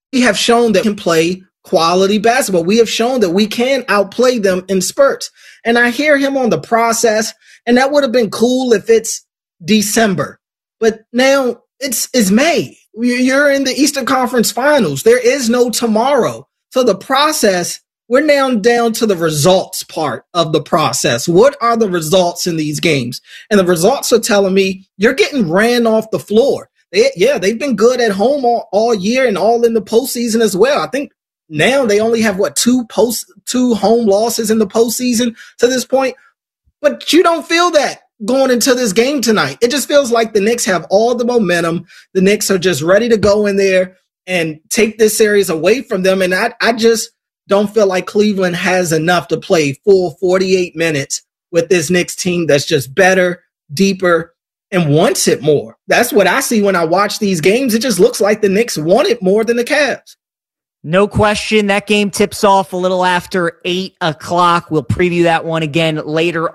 we have shown that we can play quality basketball. We have shown that we can outplay them in spurts. And I hear him on the process, and that would have been cool if it's December. But now it's May. You're in the Eastern Conference Finals. There is no tomorrow. So the process, we're now down to the results part of the process. What are the results in these games? And the results are telling me you're getting ran off the floor. They've been good at home all year and all in the postseason as well. I think now they only have, two home losses in the postseason to this point. But you don't feel that going into this game tonight. It just feels like the Knicks have all the momentum. The Knicks are just ready to go in there and take this series away from them. And I just don't feel like Cleveland has enough to play full 48 minutes with this Knicks team that's just better, deeper, and wants it more. That's what I see when I watch these games. It just looks like the Knicks want it more than the Cavs. No question. That game tips off a little after 8 o'clock. We'll preview that one again later